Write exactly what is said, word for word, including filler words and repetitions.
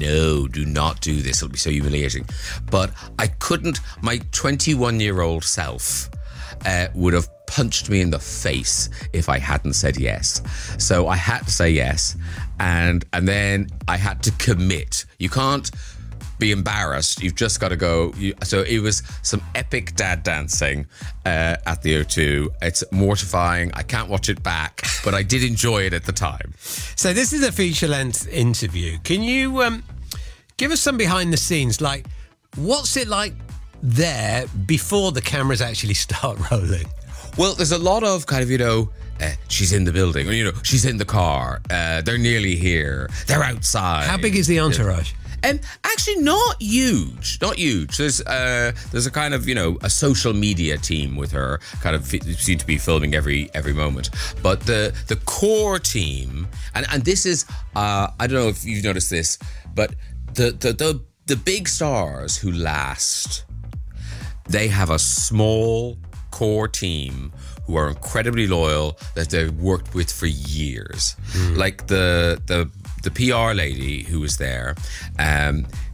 no, do not do this. It'll be so humiliating. But I couldn't, my twenty-one-year-old self uh, would have punched me in the face if I hadn't said yes. So I had to say yes. And, and then I had to commit. You can't be embarrassed. You've just got to go. You, so it was some epic dad dancing uh, at the O two. It's mortifying. I can't watch it back, but I did enjoy it at the time. So this is a feature-length interview. Can you um, give us some behind the scenes? Like, what's it like there before the cameras actually start rolling? Well, there's a lot of kind of, you know, uh, she's in the building, or, you know, she's in the car. Uh, they're nearly here. They're outside. How big is the entourage? And actually not huge, not huge. There's uh, there's a kind of, you know, a social media team with her, kind of f- seem to be filming every every moment. But the the core team, and, and this is, uh, I don't know if you've noticed this, but the, the, the, the big stars who last, they have a small core team who are incredibly loyal that they've worked with for years. Mm. Like the the the P R lady who was there, um,